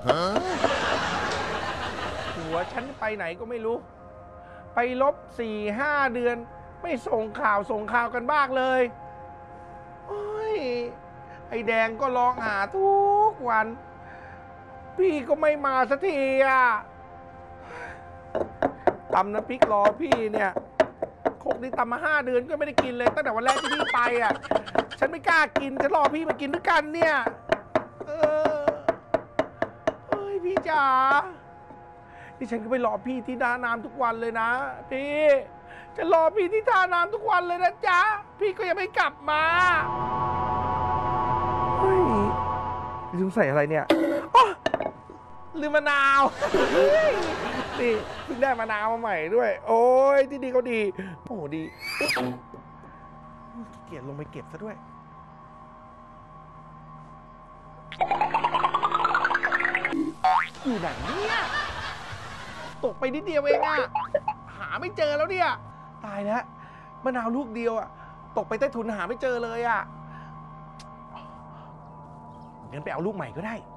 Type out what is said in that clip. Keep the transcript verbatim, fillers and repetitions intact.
หัวฉันไปไหนก็ไม่รู้ไปลบสี่ห้าเดือนไม่ส่งข่าวส่งข่าวกันบ้างเลยโอ้ยไอ้แดงก็ร้องหาทุกวันพี่ก็ไม่มาสักทีอ่ะตำน้ำพริกรอพี่เนี่ยคกนี้ตำมาห้าเดือนก็ไม่ได้กินเลยตั้งแต่วันแรกที่พี่ไปอ่ะฉันไม่กล้ากินจะรอพี่มากินด้วยกันเนี่ยเออเฮ้ยพี่จ๋านี่ฉันก็ไปรอพี่ที่ท่าน้ำทุกวันเลยนะพี่จะรอพี่ที่ท่าน้ำทุกวันเลยนะจ๊ะพี่ก็ยังไม่กลับมาเฮ้ยลืมใส่อะไรเนี่ยอ๋อลืมมะนาวนี่เพิ่งได้มะนาวมาใหม่ด้วยโอ้ยที่ดีเขาดีโอ้โหดีเกลียดลงไปเก็บซะด้วยอยู่ไหนเนี่ยตกไปนิดเดียวเองอะหาไม่เจอแล้วเนี่ยตายแล้วมะนาวลูกเดียวอะตกไปใต้ถุนหาไม่เจอเลยอะงั้นไปเอาลูกใหม่ก็ได้